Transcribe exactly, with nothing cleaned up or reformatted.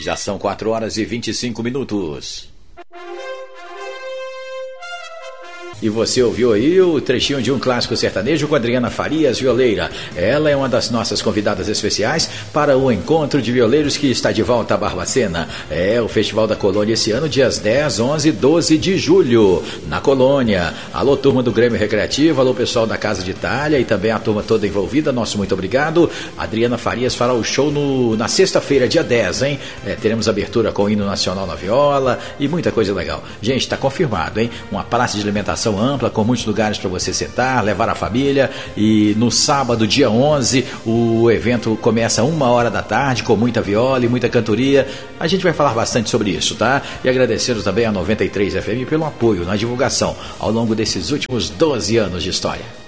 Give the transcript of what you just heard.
Já são quatro horas e vinte e cinco minutos. E você ouviu aí o trechinho de um clássico sertanejo com Adriana Farias, violeira. Ela é uma das nossas convidadas especiais para o Encontro de Violeiros que está de volta a Barbacena. É o Festival da Colônia esse ano, dias dez, onze e doze de julho, na Colônia. Alô, turma do Grêmio Recreativo, alô, pessoal da Casa de Itália e também a turma toda envolvida, nosso muito obrigado. Adriana Farias fará o show no, na sexta-feira, dia dez, hein? É, teremos abertura com o hino nacional na viola e muita coisa legal. Gente, está confirmado, hein? Uma praça de alimentação ampla, com muitos lugares para você sentar, levar a família. E no sábado, dia onze, o evento começa uma hora da tarde, com muita viola e muita cantoria. A gente vai falar bastante sobre isso, tá? E agradecendo também a noventa e três F M pelo apoio na divulgação ao longo desses últimos doze anos de história.